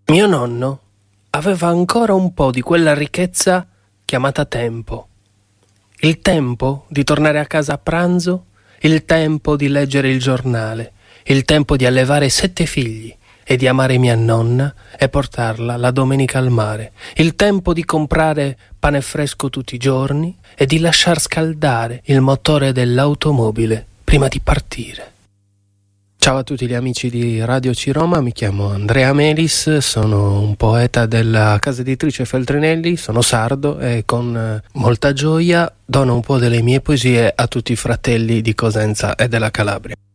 Mio nonno aveva ancora un po' di quella ricchezza chiamata tempo. Il tempo di tornare a casa a pranzo, il tempo di leggere il giornale, il tempo di allevare 7 figli e di amare mia nonna e portarla la domenica al mare, il tempo di comprare pane fresco tutti i giorni e di lasciar scaldare il motore dell'automobile prima di partire. Ciao a tutti gli amici di Radio Ciroma, mi chiamo Andrea Melis, sono un poeta della casa editrice Feltrinelli, sono sardo e con molta gioia dono un po' delle mie poesie a tutti i fratelli di Cosenza e della Calabria.